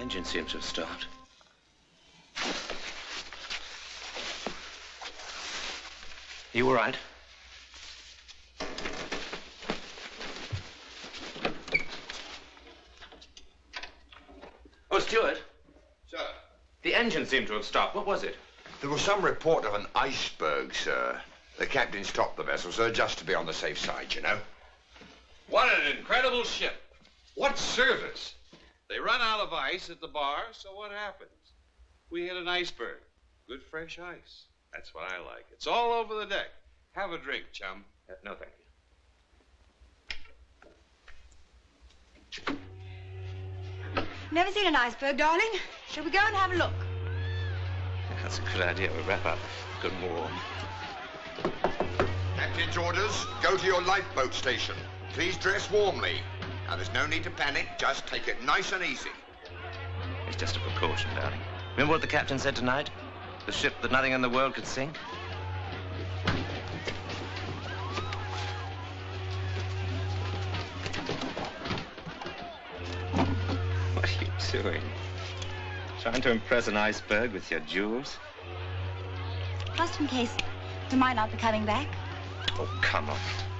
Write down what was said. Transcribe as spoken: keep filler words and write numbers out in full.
Engine seems to have stopped. You all right? Oh, Stuart. Sir? The engine seemed to have stopped. What was it? There was some report of an iceberg, sir. The captain stopped the vessel, sir, just to be on the safe side, you know. What an incredible ship. What service. They run out of ice at the bar, so what happens? We hit an iceberg. Good fresh ice. That's what I like. It's all over the deck. Have a drink, chum. Uh, no, thank you. Never seen an iceberg, darling. Shall we go and have a look? That's a good idea. We'll wrap up good and warm. Captain's orders, go to your lifeboat station. Please dress warmly. Now, there's no need to panic. Just take it nice and easy. It's just a precaution, darling. Remember what the captain said tonight? The ship that nothing in the world could sink? What are you doing? Trying to impress an iceberg with your jewels? Just in case we might not be coming back. Oh, come on.